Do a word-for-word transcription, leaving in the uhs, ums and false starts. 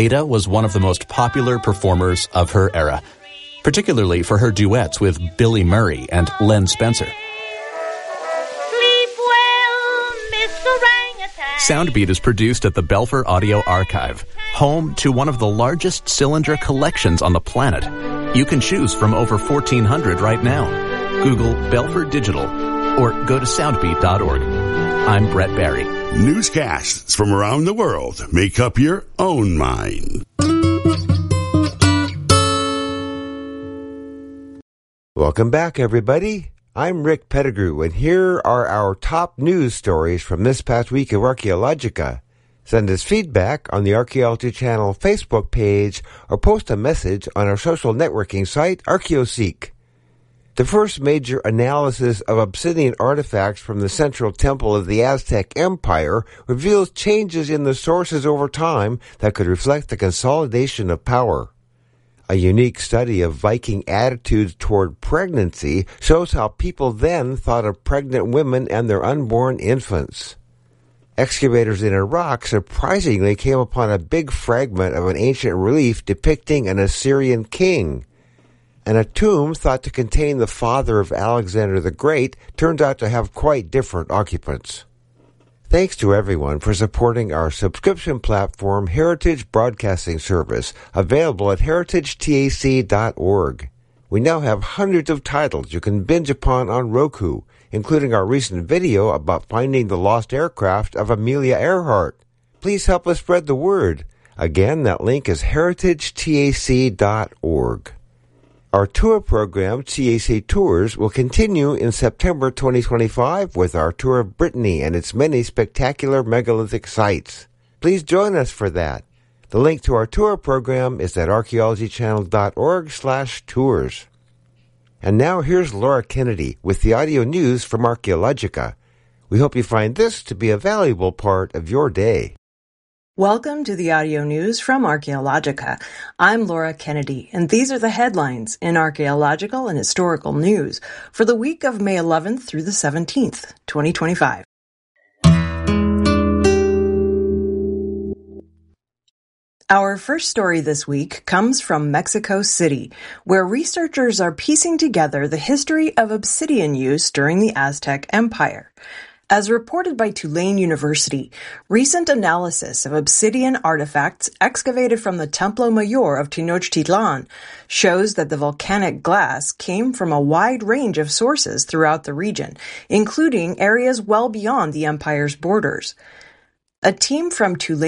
Ada was one of the most popular performers of her era, particularly for her duets with Billy Murray and Len Spencer. Sleep well, Mister Orangutan. Soundbeat is produced at the Belfer Audio Archive, home to one of the largest cylinder collections on the planet. You can choose from over fourteen hundred right now. Google Belfer Digital or go to soundbeat dot org. I'm Brett Barry. Newscasts from around the world. Make up your own mind. Welcome back, everybody. I'm Rick Pettigrew, and here are our top news stories from this past week of Archaeologica. Send us feedback on the Archaeology Channel Facebook page or post a message on our social networking site, ArchaeoSeek. The first major analysis of obsidian artifacts from the central temple of the Aztec Empire reveals changes in the sources over time that could reflect the consolidation of power. A unique study of Viking attitudes toward pregnancy shows how people then thought of pregnant women and their unborn infants. Excavators in Iraq surprisingly came upon a big fragment of an ancient relief depicting an Assyrian king. And a tomb thought to contain the father of Alexander the Great turned out to have quite different occupants. Thanks to everyone for supporting our subscription platform, Heritage Broadcasting Service, available at heritage tac dot org. We now have hundreds of titles you can binge upon on Roku, including our recent video about finding the lost aircraft of Amelia Earhart. Please help us spread the word. Again, that link is heritage tac dot org. Our tour program, T A C Tours, will continue in September twenty twenty-five with our tour of Brittany and its many spectacular megalithic sites. Please join us for that. The link to our tour program is at archaeology channel dot org slash tours. And now here's Laura Kennedy with the audio news from Archaeologica. We hope you find this to be a valuable part of your day. Welcome to the audio news from Archaeologica. I'm Laura Kennedy, and these are the headlines in archaeological and historical news for the week of May eleventh through the seventeenth, twenty twenty-five. Our first story this week comes from Mexico City, where researchers are piecing together the history of obsidian use during the Aztec Empire. As reported by Tulane University, recent analysis of obsidian artifacts excavated from the Templo Mayor of Tenochtitlan shows that the volcanic glass came from a wide range of sources throughout the region, including areas well beyond the empire's borders. A team from Tulane